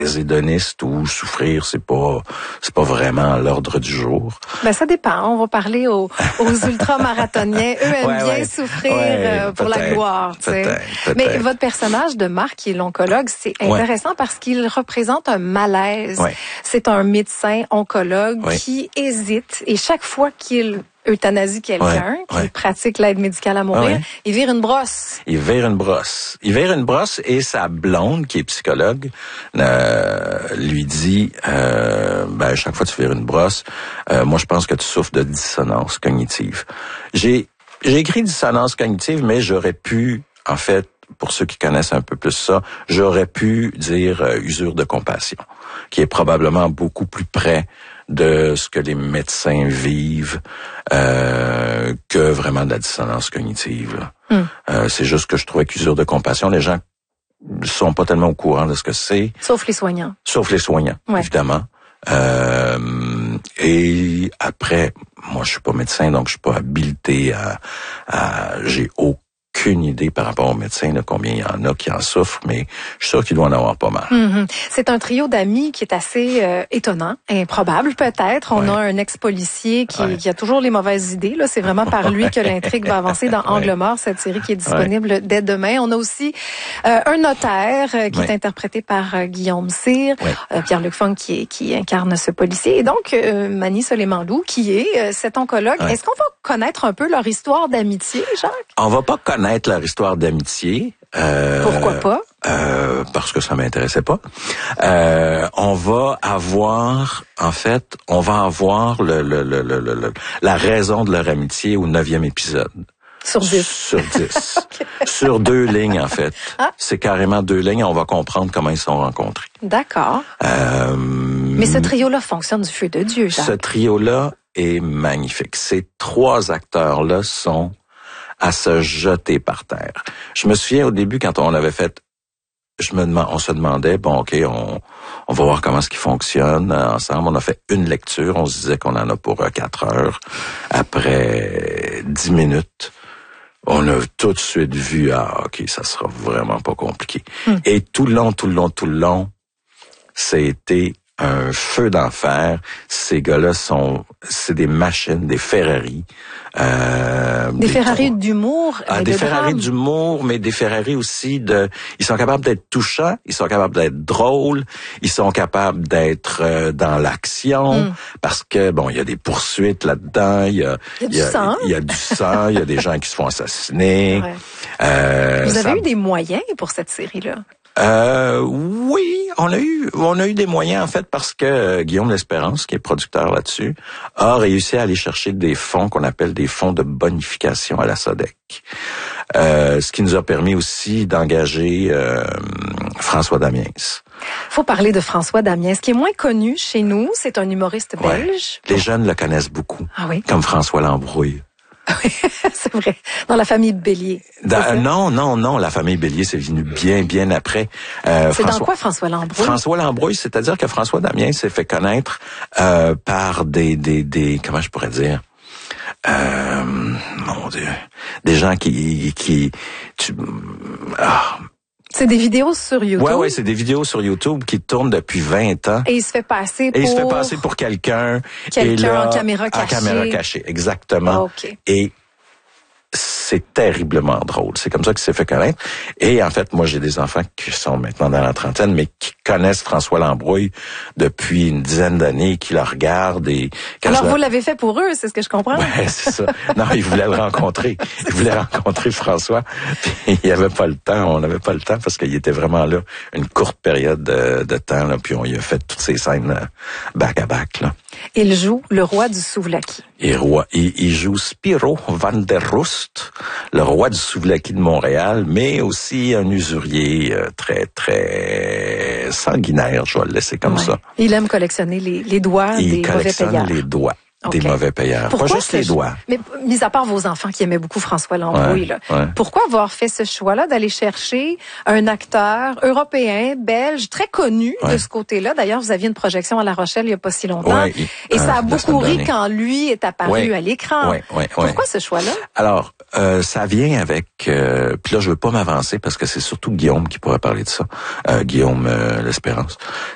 hédoniste ou souffrir, c'est pas vraiment à l'ordre du jour. Ben ça dépend. On va parler aux ultramarathoniens. Eux aiment bien souffrir pour la gloire. Peut-être. Mais votre personnage de Marc, qui est l'oncologue, c'est intéressant parce qu'il représente un malaise. Ouais. C'est un médecin oncologue qui hésite et chaque fois qu'il euthanasie quelqu'un qui pratique l'aide médicale à mourir, il vire une brosse. Il vire une brosse et sa blonde, qui est psychologue, lui dit chaque fois que tu vires une brosse, moi je pense que tu souffres de dissonance cognitive. J'ai écrit dissonance cognitive, mais j'aurais pu, en fait, pour ceux qui connaissent un peu plus ça, j'aurais pu dire usure de compassion, qui est probablement beaucoup plus près de ce que les médecins vivent que vraiment de la dissonance cognitive. C'est juste que je trouvais qu'usure de compassion, les gens sont pas tellement au courant de ce que c'est. Sauf les soignants. Évidemment. Et après, moi je suis pas médecin, donc je suis pas habilité j'ai aucune idée par rapport aux médecins de combien il y en a qui en souffrent, mais je suis sûr qu'il doit en avoir pas mal. C'est un trio d'amis qui est assez étonnant, improbable peut-être. On a un ex-policier qui a toujours les mauvaises idées. Là, c'est vraiment par lui que l'intrigue va avancer dans Angle mort, cette série qui est disponible dès demain. On a aussi un notaire qui est interprété par Guillaume Cyr, Pierre-Luc Funk qui incarne ce policier, et donc Mani Soleimanlou qui est cet oncologue. Est-ce qu'on va connaître un peu leur histoire d'amitié, Jacques? On va pas connaître leur histoire d'amitié. Pourquoi pas? Parce que ça m'intéressait pas. On va avoir la raison de leur amitié au 9e épisode. Sur 10. Sur 10. Sur 2 lignes, en fait. C'est carrément 2 lignes. On va comprendre comment ils se sont rencontrés. D'accord. Mais ce trio-là fonctionne du feu de Dieu, Jacques. Ce trio-là est magnifique. Ces 3 acteurs-là sont à se jeter par terre. Je me souviens au début quand on avait fait, on se demandait, on va voir comment est-ce qu'ils fonctionnent ensemble. On a fait une lecture, on se disait qu'on en a pour 4 heures. Après 10 minutes, on a tout de suite vu, ça sera vraiment pas compliqué. Et tout le long, c'était un feu d'enfer. Ces gars-là c'est des machines, des Ferrari. Des Ferrari d'humour. Des Ferrari d'humour, mais des Ferrari aussi ils sont capables d'être touchants, ils sont capables d'être drôles, ils sont capables d'être dans l'action, parce que, il y a des poursuites là-dedans, il y a du sang, il y a des gens qui se font assassiner. Vous avez eu des moyens pour cette série-là? Oui, on a eu des moyens en fait parce que Guillaume L'Espérance, qui est producteur là-dessus, a réussi à aller chercher des fonds qu'on appelle des fonds de bonification à la SODEC. Ce qui nous a permis aussi d'engager François Damiens. Faut parler de François Damiens. Ce qui est moins connu chez nous, c'est un humoriste belge. Les jeunes le connaissent beaucoup. Ah oui? Comme François Lambrouille. Oui, c'est vrai. Dans la famille Bélier. Non, la famille Bélier, c'est venu bien après. C'est dans quoi François Lambrouille? François Lambrouille, c'est-à-dire que François Damiens s'est fait connaître par des comment je pourrais dire, mon Dieu, des gens c'est des vidéos sur YouTube. Ouais, c'est des vidéos sur YouTube qui tournent depuis 20 ans. Et il se fait passer pour quelqu'un en caméra cachée. En caméra cachée, exactement. Okay. Et c'est terriblement drôle. C'est comme ça qu'il s'est fait connaître. Et en fait, moi, j'ai des enfants qui sont maintenant dans la trentaine, mais qui connaissent François Lambrouille depuis une dizaine d'années, qui le regardent. Alors, vous l'avez fait pour eux, c'est ce que je comprends? Ouais, c'est ça. Non, ils voulaient le rencontrer. Ils voulaient rencontrer François. Puis, il n'y avait pas le temps. On n'avait pas le temps parce qu'il était vraiment là une courte période de temps. Là, puis, on y a fait toutes ces scènes back à back. Là. Il joue le roi du Souvlaki. Il joue Spiro van der Rust, le roi du Souvlaki de Montréal, mais aussi un usurier très, très sanguinaire, je vais le laisser comme ça. Il aime collectionner les doigts des mauvais payeurs. Il collectionne les doigts. Des mauvais payeurs. Pourquoi pas juste les doigts. Mais mis à part vos enfants qui aimaient beaucoup François Lambrouille, pourquoi avoir fait ce choix-là d'aller chercher un acteur européen, belge, très connu de ce côté-là? D'ailleurs, vous aviez une projection à La Rochelle il n'y a pas si longtemps. Et ça a beaucoup ri quand lui est apparu à l'écran. Pourquoi ce choix-là? Alors, ça vient avec... puis là, je veux pas m'avancer parce que c'est surtout Guillaume qui pourrait parler de ça. Guillaume L'Espérance.